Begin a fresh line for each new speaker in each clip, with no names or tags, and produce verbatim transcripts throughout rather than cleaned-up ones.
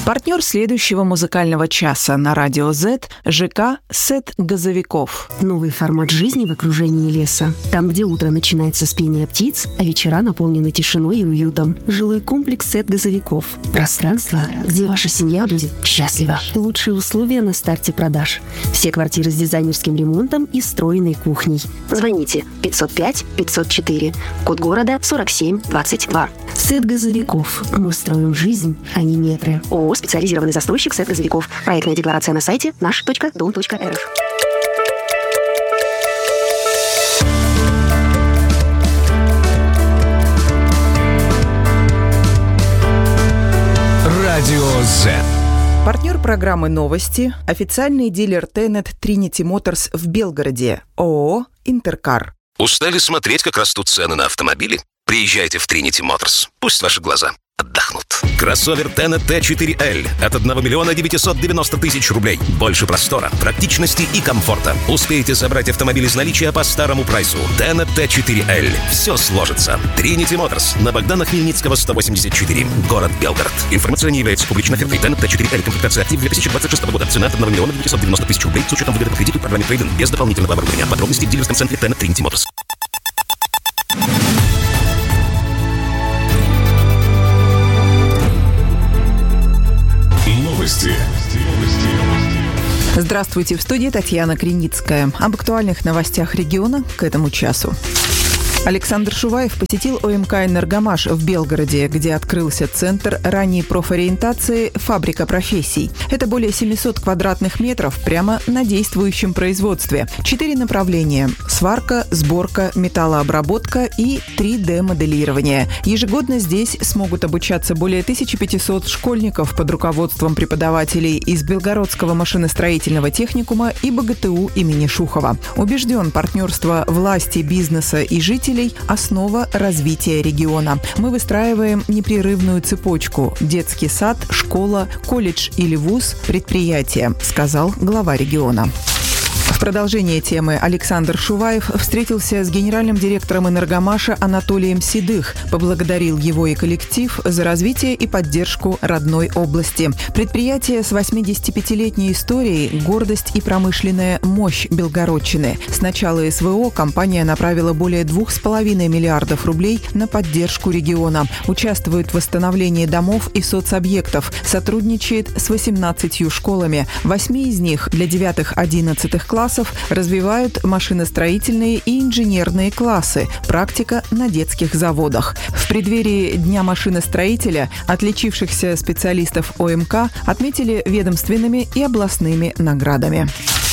Партнер следующего музыкального часа на радио Z – ЖК «Сет газовиков».
Новый формат жизни в окружении леса. Там, где утро начинается с пения птиц, а вечера наполнены тишиной и уютом. Жилой комплекс «Сет газовиков». Пространство, где ваша семья будет счастлива. Лучшие условия на старте продаж. Все квартиры с дизайнерским ремонтом и встроенной кухней. Звоните пятьсот пять пятьсот четыре. Код города сорок семь двадцать два. «Сет газовиков». Мы строим жизнь, а не метры. ООО «Специализированный застройщик «Сет газовиков». Проектная декларация на сайте наш точка дом точка эр эф.
Радио Z.
Партнер программы «Новости» – официальный дилер Тенет Trinity Motors в Белгороде, ООО «Интеркар».
Устали смотреть, как растут цены на автомобили? Приезжайте в Trinity Motors. Пусть ваши глаза отдохнут. Кроссовер Тенет Т четыре Л от одного миллиона девятисот девяносто тысяч рублей. Больше простора, практичности и комфорта. Успеете забрать автомобиль из наличия по старому прайсу. Тенет Т четыре Л. Все сложится. Trinity Motors на Богдана Хмельницкого сто восемьдесят четыре. Город Белгород. Информация не является публичной офертой. Тенет Т четыре Л. Комплектация актив две тысячи двадцать шестого года. Цена от одного миллиона девятисот девяносто тысяч рублей с учетом выгоды по кредиту и программе трейд-ин без дополнительного оборудования. Подробности в дилерском центре Тенет Trinity Motors.
Здравствуйте, в студии Татьяна Криницкая. Об актуальных новостях региона к этому часу. Александр Шуваев посетил ОМК «Энергомаш» в Белгороде, где открылся центр ранней профориентации «Фабрика профессий». Это более семьсот квадратных метров прямо на действующем производстве. Четыре направления – сварка, сборка, металлообработка и три дэ-моделирование. Ежегодно здесь смогут обучаться более тысячи пятисот школьников под руководством преподавателей из Белгородского машиностроительного техникума и Бэ Гэ Тэ У имени Шухова. Убежден, партнерство власти, бизнеса и жителей – основа развития региона. Мы выстраиваем непрерывную цепочку – детский сад, школа, колледж или вуз, предприятие, сказал глава региона. В продолжение темы Александр Шуваев встретился с генеральным директором «Энергомаша» Анатолием Седых, поблагодарил его и коллектив за развитие и поддержку родной области. Предприятие с восьмидесятипятилетней историей – гордость и промышленная мощь Белгородчины. С начала эс вэ о компания направила более двух с половиной миллиардов рублей на поддержку региона. Участвует в восстановлении домов и соцобъектов, сотрудничает с восемнадцатью школами. Восьми из них для девятых-одиннадцатых классов развивают машиностроительные и инженерные классы, практика на детских заводах. В преддверии Дня машиностроителя отличившихся специалистов о эм ка отметили ведомственными и областными наградами.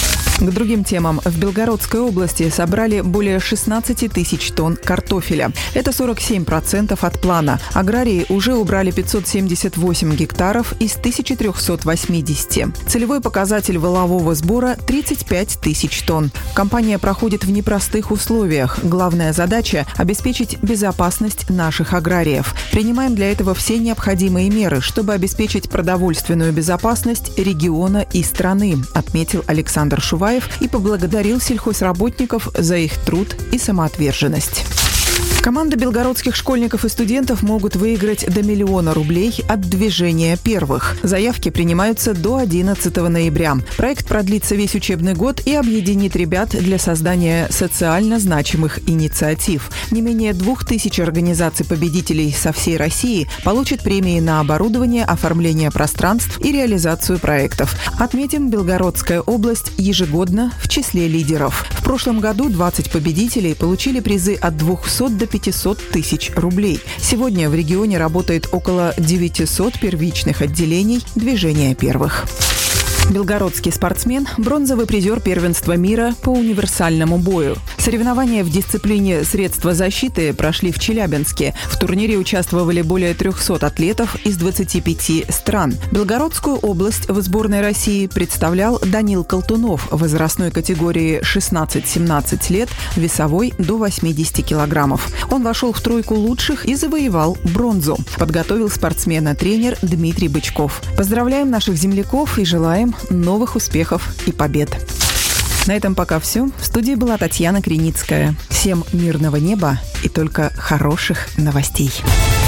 К другим темам. В Белгородской области собрали более шестнадцать тысяч тонн картофеля. Это сорок семь процентов от плана. Аграрии уже убрали пятьсот семьдесят восемь гектаров из тысяча триста восемьдесят. Целевой показатель валового сбора – тридцать пять тысяч тонн. Компания проходит в непростых условиях. Главная задача – обеспечить безопасность наших аграриев. Принимаем для этого все необходимые меры, чтобы обеспечить продовольственную безопасность региона и страны, отметил Александр Шуваев и поблагодарил сельхозработников за их труд и самоотверженность. Команда белгородских школьников и студентов могут выиграть до миллиона рублей от движения первых. Заявки принимаются до одиннадцатого ноября. Проект продлится весь учебный год и объединит ребят для создания социально значимых инициатив. Не менее двух тысяч организаций-победителей со всей России получат премии на оборудование, оформление пространств и реализацию проектов. Отметим, Белгородская область ежегодно в числе лидеров. В прошлом году двадцать победителей получили призы от двухсот до пятисот тысяч рублей. Сегодня в регионе работает около девятисот первичных отделений движения первых. Белгородский спортсмен – бронзовый призер первенства мира по универсальному бою. Соревнования в дисциплине «Средства защиты» прошли в Челябинске. В турнире участвовали более трехсот атлетов из двадцати пяти стран. Белгородскую область в сборной России представлял Данил Колтунов в возрастной категории шестнадцать-семнадцать лет, весовой до восьмидесяти килограммов. Он вошел в тройку лучших и завоевал бронзу. Подготовил спортсмена тренер Дмитрий Бычков. Поздравляем наших земляков и желаем новых успехов и побед. На этом пока все. В студии была Татьяна Криницкая. Всем мирного неба и только хороших новостей.